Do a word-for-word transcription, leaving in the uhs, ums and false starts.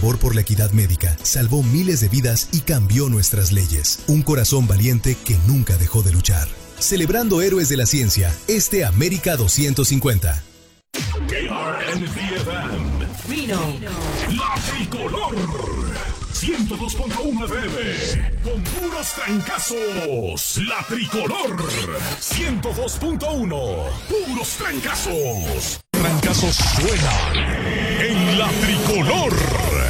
labor por la equidad médica, salvó miles de vidas y cambió nuestras leyes. Un corazón valiente que nunca dejó de luchar. Celebrando héroes de la ciencia, este América doscientos cincuenta. K R N C F M Reno, La Tricolor ciento dos punto uno F M con puros trancazos. La Tricolor ciento dos punto uno, puros trancazos. Trancazos suenan en La Tricolor.